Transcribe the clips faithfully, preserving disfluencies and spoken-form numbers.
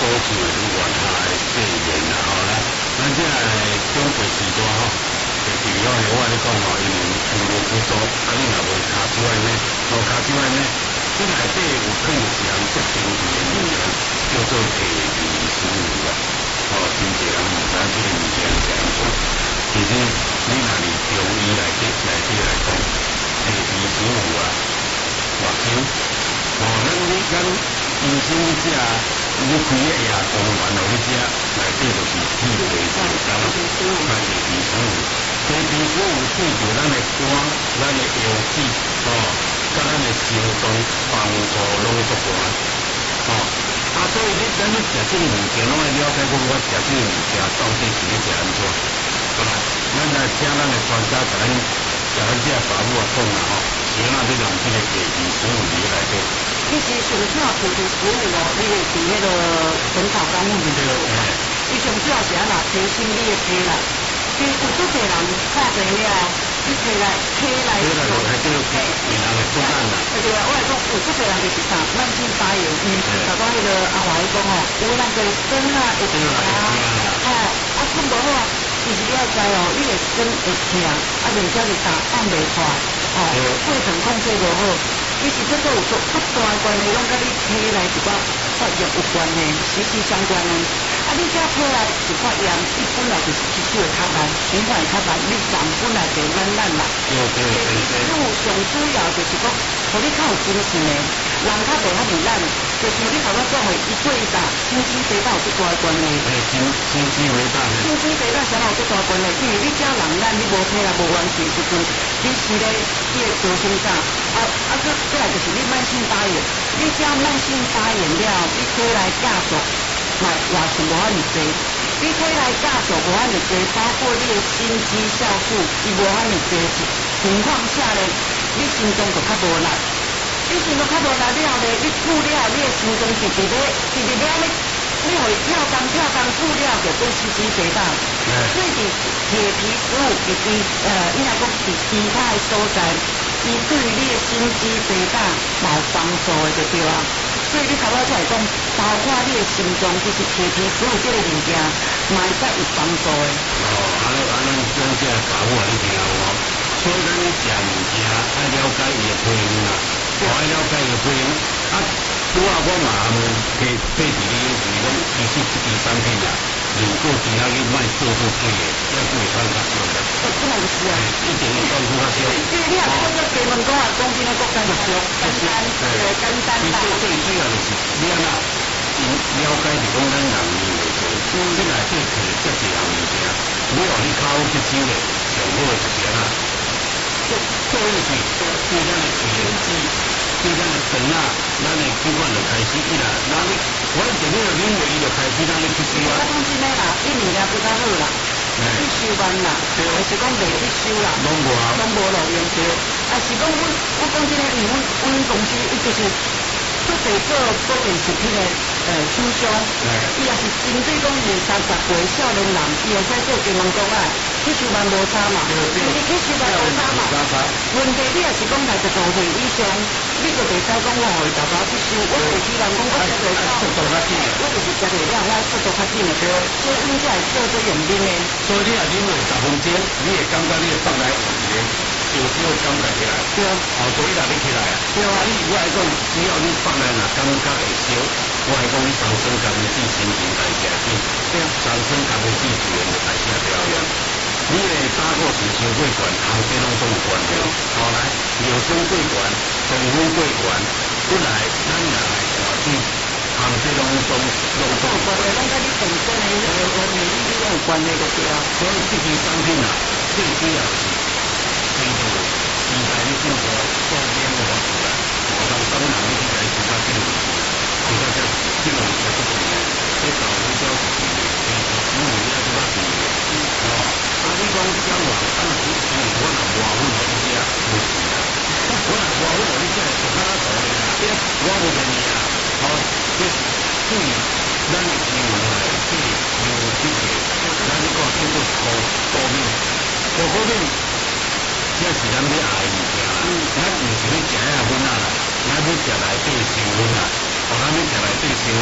高处的愈原下的细面啦，吼啦，咱这中国时代吼，就是我系我咧讲吼，因为全部辅助，啊你若无骹手安尼，无骹手安尼，这内底有可能是人足精致的物件，叫做摕皮食物啊，吼，真侪人毋知这个物件是安怎。其实你若是中医内底内底来讲，摕皮食物啊，外少，吼，咱你咱医生你食，你开个药方丸互你食，内底就是铁皮石胶，啊，摕皮食物，摕皮食物对住咱的肝、咱的腰体，吼，甲咱的心脏帮助拢足大，吼。啊，所以你咱你食这个物件，拢要了解讲我食这个物件到底是咧食安怎。好啦，咱来请咱的专家甲咱甲咱这爸母啊讲啦吼，是安怎用这个摕皮食物伫内底。 其实上主要摕皮食物哦，你会伫迄个《本草纲目》里面有。伊上主要是安怎提升你的体力。其实有足侪人拍病了，你摕来体来做，嘿，对对，人会负担啦。 对啊，我来讲有足侪人就是啥慢性发炎，嗯，头讲迄个阿华伊讲吼，有人就是酸啊，会痛啊，哦，啊，困无好。其实你要知哦，你会酸会痛，啊，而且是啥放袂出来，哦，血糖控制无好，其实这个有足不大关系，拢甲你体内一寡发炎有关系，息息相关的。啊，你只体内一发炎，伊本来就是吸收会较慢，循环会较慢，你人本来就懒懒啦。 对对对对。 食物上主要就是讲，互你较有精神的，人较袂遐尔懒，就像你头先讲的，一岁以上，心肌肥大有足大关系。 诶，心心肌肥大。 心肌肥大啥有足大关系？因为你只要人懒，你无体力无元气时阵，其实咧，你会造成啥？啊啊，再再来就是你慢性发炎，你只要慢性发炎了，你体内价数嘛也是无遐尔济。你体内价数无遐尔济，包括你的心肌酵素伊无遐尔济情况下咧，你心脏就较无力。你心脏较无力了咧，你久了，你的心脏是伫咧是伫咧咧。你互伊跳动跳动久了就变心肌肥大，所以伫铁皮食物其实呃，应该讲伫其他的所在，伊对于你的心肌肥大嘛有帮助的就对啦。所以你头仔才会讲，包括你的心脏，其实铁皮食物这个物件，嘛会较有帮助的。 哦，安尼安尼，咱这爸母啊，你听有无？所以咱咧食物件爱了解伊的配方啦，爱了解伊的配方啊。拄啊，我嘛摕缀伫你，就是讲，其实即支产品啊，如果其他去卖做做贵的，要贵穿较少的。 哦，这么是啊， 一定要赚出较少。 因为你若讲个基本讲啊，讲真个国家就少，简单，对，简单啦。 最最主要就是你安那，了解是讲咱人民的做，你内底摕遮济项物件，你互你口接受的，上好的就是安那，做做落去，对咱的经济。对咱的肠啊，咱的器官就开始起来，那你我前面就认为伊就开始咱咧吸收啊。 我讲真诶啦，你物件比较好啦，必修慢啦，还是讲袂必修啦， 拢无啊， 拢无路用对。啊是讲阮，我讲真诶，因为阮阮公司伊就是做地做保健食品诶呃厂商，伊也是针对讲二三十岁少年人，伊会使做健康讲啊。吸收慢无差嘛，因为吸收慢无差嘛。问题你也是讲来十五岁以上，你就袂使讲我互伊大大吸收。我袂希望讲我食袂少， 速度较紧的， 我就是食袂了，我速度较紧的，所以阮才会做做用啉的。 所以你若啉落十分钟，你会感觉你的腹内有一个小小的感觉起来。 对。 后座你若你起来啊，对啊，你我来讲，只要你腹内若感觉会烧，我来讲你上升甲物质新陈代谢紧，对啊，上升甲物质自然就代谢掉了。你的胆固醇、心血管、行这拢总有关系。后来尿酸过悬、中风过悬，本来咱人的大体行这拢总拢总有关系。 拢甲你本身的那个免疫力有关系就对啊。 所以这支产品啊，最主要是推动期待你生活周边的活出来，我当当然你去来其他这个问题，其他这这个问题不重要，这导致消息是的，因为你要知道是的，哦。啊！你讲讲话，啊，若是因为我若外分互你食，无事啦。我若外分互你食，就较大道理啦。我无骗你啊！吼，这对咱的肌肉来这肌肉体系，咱你讲叫做高高敏，高高敏，这是咱要爱的物件啦。咱毋是要食遐粉啊啦，咱要食内底成分啦。哦，咱要食内底成分，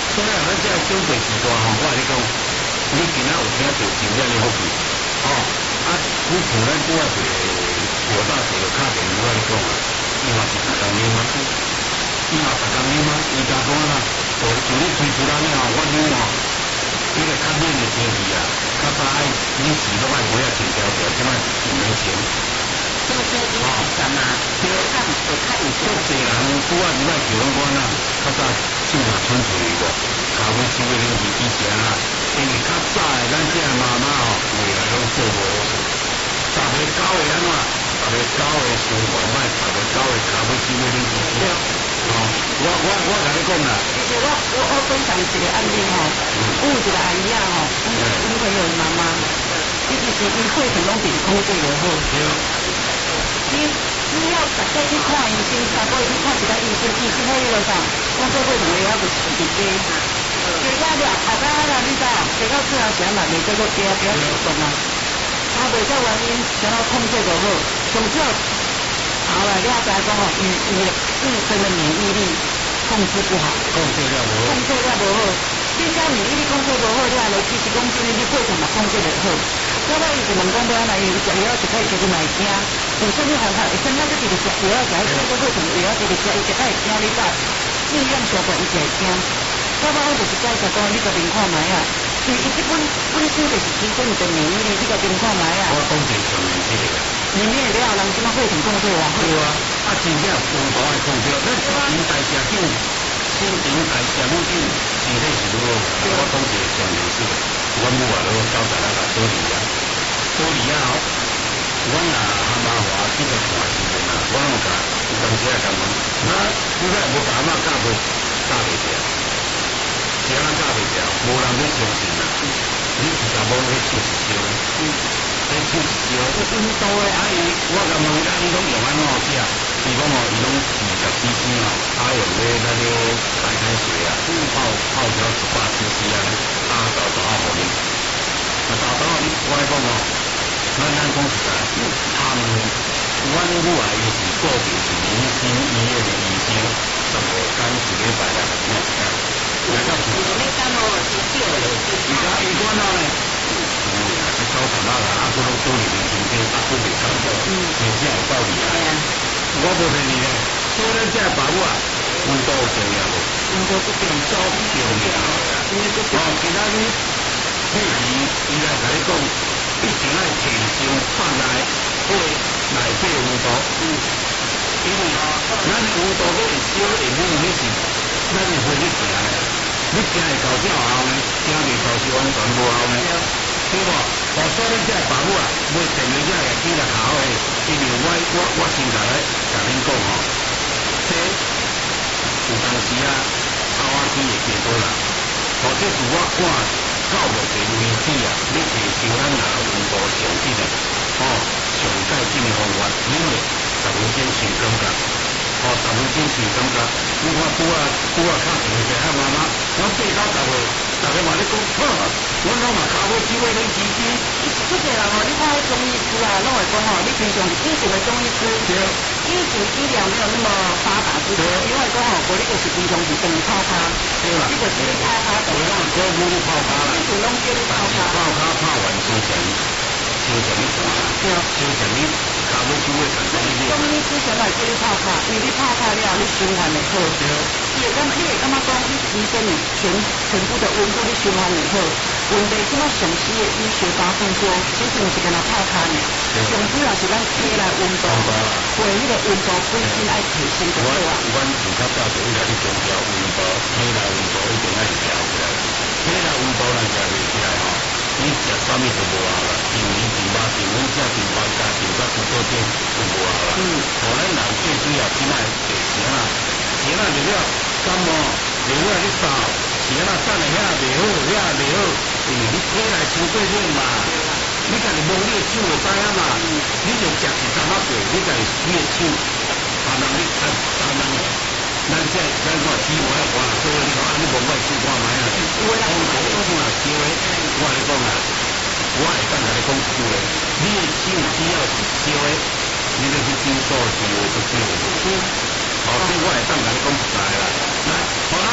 所以咱这长辈时代吼，我你讲，你今仔有听到真正的福气，哦，啊，你像咱拄仔一个无大一个敲电话我你讲啊，伊嘛是逐工啉啊，伊嘛逐工啉啊，伊加讲啦，就像你推出咱的吼，我啉吼，迄个较冷的天气啊，较早爱你时拢爱买啊穿条条，即摆是毋免穿。 这个是哦，什么？对，看就看一下。 足侪人拄仔入来球馆啊，较早手若伸出去无，咖啡手的冷气机声啊，因为较早的咱这妈妈吼，未来拢做无好势。十个九个安怎？十个九个循环歹，十个九个咖啡手的冷气机。哦，我我我甲你讲啦。 其实我我我分享一个案例吼，我有一个阿姨啊吼，女朋友的妈妈，伊其实伊血统拢比空姐有好。你你要逐个去看医生，三个月去看一个医生，医生迄个啥，我做过同个还佫饲一家，加加了后摆啦，你知道，加到最后时嘛，袂再佫加加续动啊。他袂使原因，想要控制就好，总之后来了知讲吼，伊伊的自身的免疫力控制不好， 控制了无好， 控制了无好。你只要免疫力控制无好，你来其实讲真诶，你过程嘛控制袂好。我我伊就问讲要安尼，伊食药一开始就卖惊，有啥物方法？会生咱就直直食药，食迄个过程药直直食，伊一开始惊你知，剂量上悬伊就会惊。我我我就是介绍讲，你甲啉看卖啊，因为伊即本本身就是提升你的免疫力，你甲啉看卖啊。 我讲正常面这个。 里面了，人即马血统控制偌好。 对啊，啊真正有大爱控制，咱新陈代谢紧，新陈代谢愈紧，身体是愈好。我讲一个常理是，阮母啊，落九十来个多利啊，多利啊吼，阮啊阿妈话这个看时阵啊，我拢甲有当时啊甲问，那你若无甲阿妈教过，教袂着，谁人教袂着？无人要相信啊！你是甲某去手一烧，迄手一烧， 印度的阿姨，我甲问啊，你拢用安怎食？伊讲哦，伊拢二十 C C 哦，他用咧那个白开水啊，泡泡条十八 C C 啊，啊豆豆啊互你，啊豆豆啊，你我来讲哦，咱咱讲实在，他们阮母啊，伊是固定是民生医院的医生，十五天一礼拜来看一天，来到厝。 你讲哦，是少嘞， 而家医馆啊咧。嗯，啊，这九十啊啦，啊，佫拢做入去身体，啊，佫袂感冒，真正有道理啊！我无骗你咧，所以咱这爸母啊，运动有重要无？ 印度不重足重要。哦，今仔日佩奇伊来甲你讲，一定爱提升放来会内底运动。嗯，因为咱的运动要会少会猛，迄是咱的血去行咧。你行会到这后呢，行袂到是完全无效呢。对无？哦，所以咱这爸母啊，买电话这个记得好诶，因为我我我先甲咧甲恁讲吼，这有当时啊，头仔齿会变多人，或者是我看到目前为止啊，你提升咱人运动上紧诶，哦，上改进诶方法，因为十分钟先感觉，哦，十分钟先感觉，你看拄啊拄啊敲电话啊妈妈，我八到十岁，逐个话你讲好，我拢嘛咖啡机会冷机机。 出侪人哦，你看迄中医师啊，拢会讲吼，你平常以前的中医师，以前医疗没有那么发达之前，因为讲吼，无你就是平常是等泡咖， 对啦， 你就是泡咖， 我让哥母你泡咖啦， 以前拢叫你泡咖， 泡咖泡完之前，之前你做啊， 对啊， 之前你咖啡机会产生一点。 中医之前来叫你泡咖，因为你泡咖了，你循环的好， 对。 你会感你会感觉讲你提升你全全部的温度，你循环的好。问题即马上西的医学发现说，其实毋是干那泡咖呢，上主要是咱体内温度，为迄个温度本身爱提升就好啊。 阮自较早就伊来去强调温度，体内温度一定爱调起来。体内温度咱调袂起来吼，你食啥物就无效啦。因为猪肉肠、阮食猪肉加猪甲猪肚丁就无效啦。嗯，互咱人最主要即摆地形啊，形啊就了感冒，就了去扫。是啊，等下遐袂好，遐袂好，因为你体内伤过冷嘛。你家己摸你的手就知影嘛。你就食一三仔过，你家己你的手，别人你别别人，咱这咱看起码要看，所以你讲啊，你摸我手看卖啊。有诶人讲讲啊，对诶，我来讲啊，我会当甲你讲一句话，你的手只要是烧诶，你要去诊所的机会就少。哦，所以我会当甲你讲实在啦。来，好啦。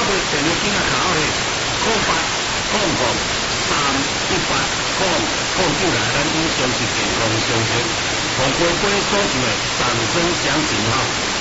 尾电话机啊卡号咧，空八空空三一八空空进来，咱以上是健康相亲，红龟龟所想的上升奖品哈。